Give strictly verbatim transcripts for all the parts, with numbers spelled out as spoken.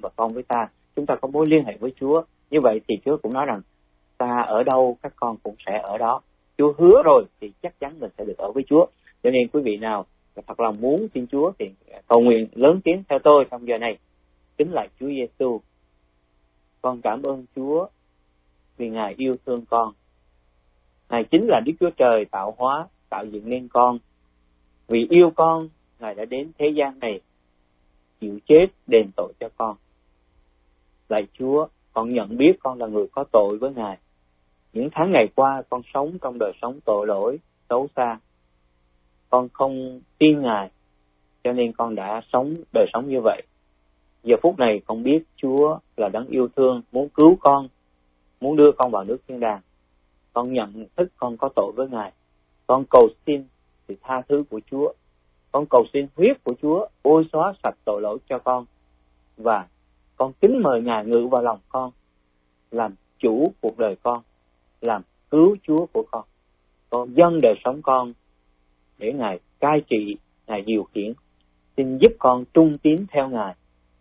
và con với ta. Chúng ta có mối liên hệ với Chúa. Như vậy thì Chúa cũng nói rằng ta ở đâu các con cũng sẽ ở đó. Chúa hứa rồi thì chắc chắn mình sẽ được ở với Chúa. Cho nên quý vị nào thật lòng muốn tin Chúa thì cầu nguyện lớn tiếng theo tôi trong giờ này. Kính lạy Chúa Giêsu, con cảm ơn Chúa vì Ngài yêu thương con. Ngài chính là Đức Chúa Trời tạo hóa, tạo dựng nên con. Vì yêu con, Ngài đã đến thế gian này chịu chết đền tội cho con. Lạy Chúa, con nhận biết con là người có tội với Ngài. Những tháng ngày qua con sống trong đời sống tội lỗi, xấu xa. Con không tin Ngài, cho nên con đã sống đời sống như vậy. Giờ phút này con biết Chúa là đấng yêu thương, muốn cứu con, muốn đưa con vào nước thiên đàng. Con nhận thức con có tội với Ngài. Con cầu xin sự tha thứ của Chúa. Con cầu xin huyết của Chúa bôi xóa sạch tội lỗi cho con. Và con kính mời Ngài ngự vào lòng con, làm chủ cuộc đời con, làm cứu Chúa của con. Con dâng đời sống con để Ngài cai trị, Ngài điều khiển. Xin giúp con trung tín theo Ngài,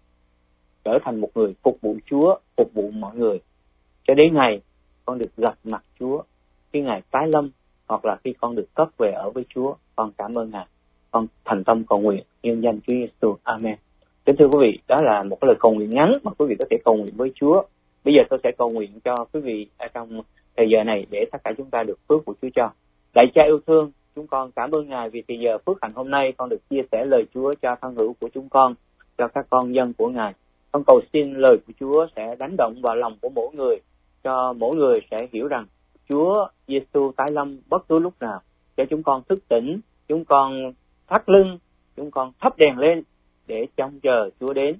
trở thành một người phục vụ Chúa, phục vụ mọi người. Cho đến ngày con được gặp mặt Chúa, khi Ngài tái lâm, hoặc là khi con được cất về ở với Chúa, con cảm ơn Ngài. Con thành tâm cầu nguyện nhân danh Chúa Giêsu. Amen. Kính thưa quý vị, đó là một cái lời cầu nguyện ngắn mà quý vị có thể cầu nguyện với Chúa. Bây giờ tôi sẽ cầu nguyện cho quý vị ở trong thời giờ này để tất cả chúng ta được phước của Chúa cho. Lạy Cha yêu thương, chúng con cảm ơn Ngài vì từ giờ phước hạnh hôm nay con được chia sẻ lời Chúa cho thân hữu của chúng con, cho các con dân của Ngài. Con cầu xin lời của Chúa sẽ đánh động vào lòng của mỗi người, cho mỗi người sẽ hiểu rằng Chúa Giêsu tái lâm bất cứ lúc nào, cho chúng con thức tỉnh, chúng con thắt lưng, chúng con thắp đèn lên để trông chờ Chúa đến,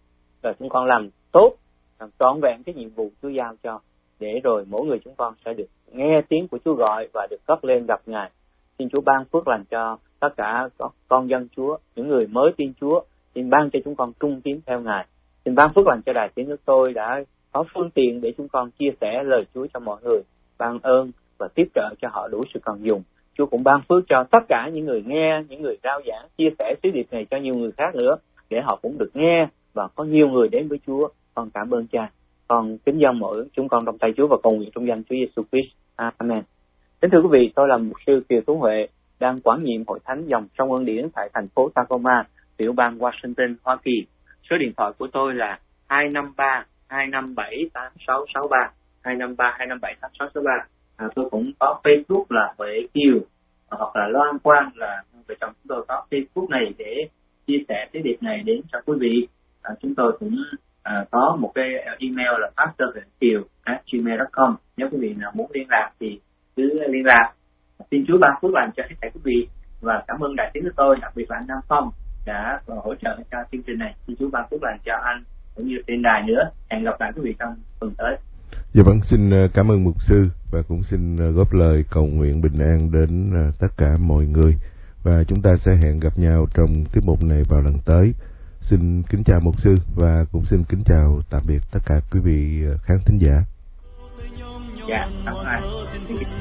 và chúng con làm tốt, làm trọn vẹn cái nhiệm vụ Chúa giao cho, để rồi mỗi người chúng con sẽ được nghe tiếng của Chúa gọi và được cất lên gặp Ngài. Xin Chúa ban phước lành cho tất cả con dân Chúa, những người mới tin Chúa. Xin ban cho chúng con trung tín theo Ngài. Xin ban phước lành cho Đài Tiếng Nước Tôi đã có phương tiện để chúng con chia sẻ lời Chúa cho mọi người. Ban ơn và tiếp trợ cho họ đủ sự cần dùng. Chúa cũng ban phước cho tất cả những người nghe, những người rao giảng, chia sẻ sứ điệp này cho nhiều người khác nữa, để họ cũng được nghe và có nhiều người đến với Chúa. Con cảm ơn Cha. Con kính dâng mỗi chúng con trong tay Chúa và cầu nguyện trong danh Chúa Giêsu Christ. Amen. Kính thưa quý vị, tôi là mục sư Kiều Tú Huệ, đang quản nhiệm hội thánh dòng sông Ân Điển tại thành phố Tacoma, tiểu bang Washington, Hoa Kỳ. Số điện thoại của tôi là hai năm ba hai năm bảy tám sáu sáu ba, hai năm ba hai năm bảy tám sáu sáu ba. À, tôi cũng có Facebook là Huệ Kiều, hoặc là Loan Quang, là vợ chồng chúng tôi có Facebook này để chia sẻ cái điệp này đến cho quý vị. À, chúng tôi cũng à, có một cái email là pastor huệ kiều at gmail chấm com. Nếu quý vị nào muốn liên lạc thì cứ liên lạc. Xin Chúa ban phước lành cho hết thảy quý vị, và cảm ơn Đài Tiếng Nước Tôi, đặc biệt là anh Nam Phong đã hỗ trợ cho chương trình này. Xin Chúa ban phước lành cho anh cũng như trên đài nữa. Hẹn gặp lại quý vị trong tuần tới. Dạ vâng, xin cảm ơn mục sư, và cũng xin góp lời cầu nguyện bình an đến tất cả mọi người, và chúng ta sẽ hẹn gặp nhau trong tiết mục này vào lần tới. Xin kính chào mục sư, và cũng xin kính chào tạm biệt tất cả quý vị khán thính giả. Dạ, cảm ơn anh.